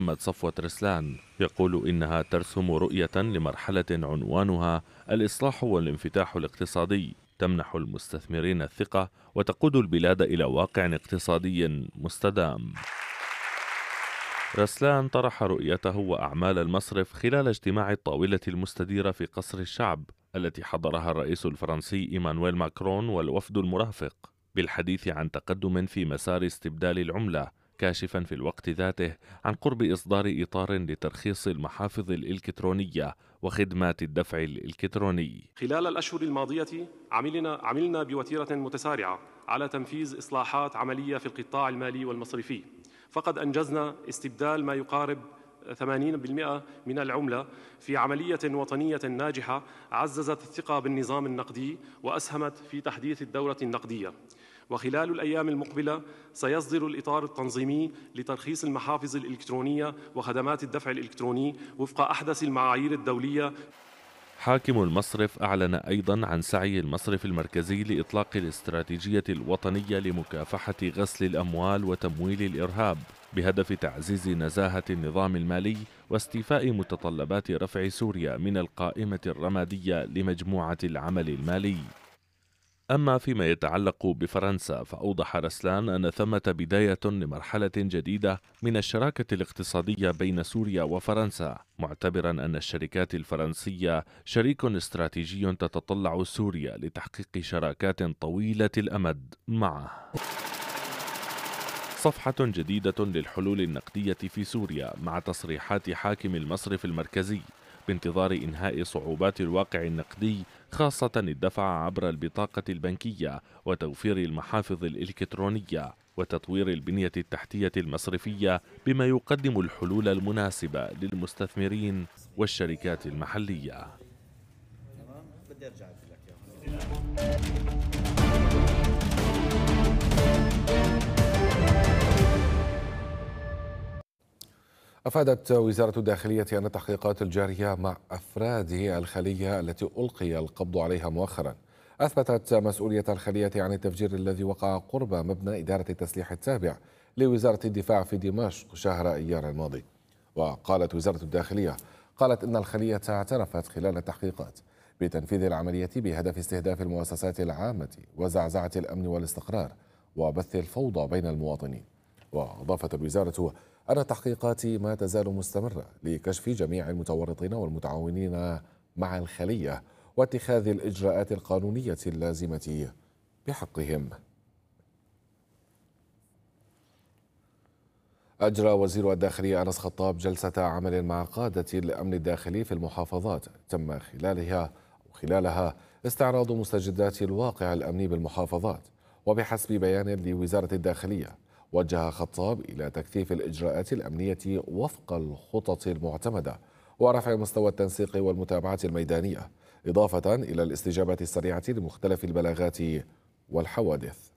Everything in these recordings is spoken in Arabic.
محمد صفوة رسلان يقول إنها ترسم رؤية لمرحلة عنوانها الإصلاح والانفتاح الاقتصادي تمنح المستثمرين الثقة وتقود البلاد إلى واقع اقتصادي مستدام. رسلان طرح رؤيته وأعمال المصرف خلال اجتماع الطاولة المستديرة في قصر الشعب التي حضرها الرئيس الفرنسي إيمانويل ماكرون والوفد المرافق بالحديث عن تقدم في مسار استبدال العملة، كاشفا في الوقت ذاته عن قرب إصدار إطار لترخيص المحافظ الإلكترونية وخدمات الدفع الإلكتروني. خلال الأشهر الماضية عملنا بوتيرة متسارعة على تنفيذ إصلاحات عملية في القطاع المالي والمصرفي، فقد أنجزنا استبدال ما يقارب 80% من العملة في عملية وطنية ناجحة عززت الثقة بالنظام النقدي وأسهمت في تحديث الدورة النقدية. وخلال الأيام المقبلة سيصدر الإطار التنظيمي لترخيص المحافظ الإلكترونية وخدمات الدفع الإلكتروني وفق أحدث المعايير الدولية. حاكم المصرف أعلن أيضا عن سعي المصرف المركزي لإطلاق الاستراتيجية الوطنية لمكافحة غسل الأموال وتمويل الإرهاب بهدف تعزيز نزاهة النظام المالي واستيفاء متطلبات رفع سوريا من القائمة الرمادية لمجموعة العمل المالي. أما فيما يتعلق بفرنسا فأوضح رسلان أن ثمة بداية لمرحلة جديدة من الشراكة الاقتصادية بين سوريا وفرنسا، معتبرا أن الشركات الفرنسية شريك استراتيجي تتطلع سوريا لتحقيق شراكات طويلة الأمد معه. صفحة جديدة للحلول النقدية في سوريا مع تصريحات حاكم المصرف المركزي بانتظار إنهاء صعوبات الواقع النقدي، خاصة الدفع عبر البطاقة البنكية وتوفير المحافظ الإلكترونية وتطوير البنية التحتية المصرفية بما يقدم الحلول المناسبة للمستثمرين والشركات المحلية. أفادت وزارة الداخلية أن التحقيقات الجارية مع أفراد الخلية التي ألقي القبض عليها مؤخرا أثبتت مسؤولية الخلية عن التفجير الذي وقع قرب مبنى إدارة التسليح التابع لوزارة الدفاع في دمشق شهر أيار الماضي. وقالت وزارة الداخلية إن الخلية اعترفت خلال التحقيقات بتنفيذ العملية بهدف استهداف المؤسسات العامة وزعزعة الأمن والاستقرار وبث الفوضى بين المواطنين. وأضافت الوزارة أن التحقيقات ما تزال مستمرة لكشف جميع المتورطين والمتعاونين مع الخلية واتخاذ الإجراءات القانونية اللازمة بحقهم. أجرى وزير الداخلية أنس خطاب جلسة عمل مع قادة الأمن الداخلي في المحافظات تم خلالها استعراض مستجدات الواقع الأمني بالمحافظات. وبحسب بيان لوزارة الداخلية وجه خطاب إلى تكثيف الإجراءات الأمنية وفق الخطط المعتمدة ورفع مستوى التنسيق والمتابعة الميدانية، إضافة إلى الاستجابة السريعة لمختلف البلاغات والحوادث.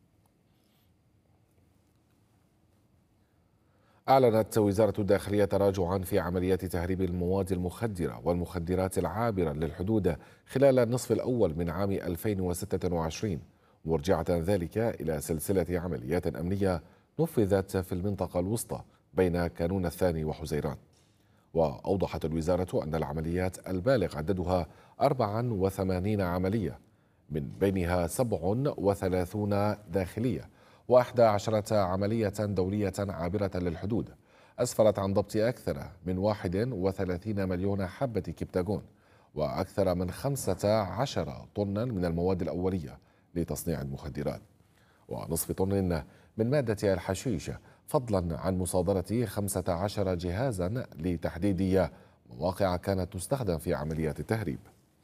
أعلنت وزارة الداخلية تراجعا في عمليات تهريب المواد المخدرة والمخدرات العابرة للحدود خلال النصف الأول من عام 2026، مرجعة ذلك إلى سلسلة عمليات أمنية نفذت في المنطقة الوسطى بين كانون الثاني وحزيران. وأوضحت الوزارة أن العمليات البالغ عددها 84 عملية، من بينها 37 داخلية و11 عملية دولية عابرة للحدود، أسفرت عن ضبط أكثر من 31 مليون حبة كبتاغون وأكثر من 15 طنا من المواد الأولية لتصنيع المخدرات ونصف طن من مادة الحشيش، فضلا عن مصادرة 15 جهازا لتحديد مواقع كانت تستخدم في عمليات التهريب.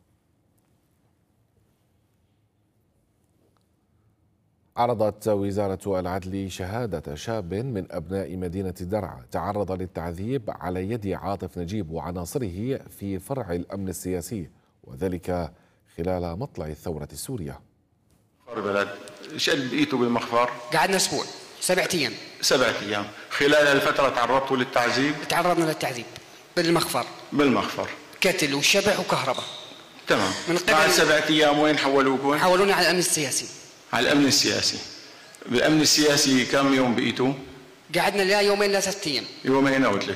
عرضت وزارة العدل شهادة شاب من أبناء مدينة درعا تعرض للتعذيب على يد عاطف نجيب وعناصره في فرع الأمن السياسي، وذلك خلال مطلع الثورة السورية. البلد ايش قد بقيتوا بالمخفر؟ قعدنا اسبوع 7 ايام. 7 ايام. خلال الفترة تعرضتوا للتعذيب؟ تعرضنا للتعذيب بالمخفر. كتل وشبح وكهرباء. تمام. بعد 7 ايام وين حولوكم؟ حولونا على الامن السياسي. على الامن السياسي. بالامن السياسي كم يوم بقيتوا؟ قعدنا لا يومين لا 6 أيام. يومين أو 3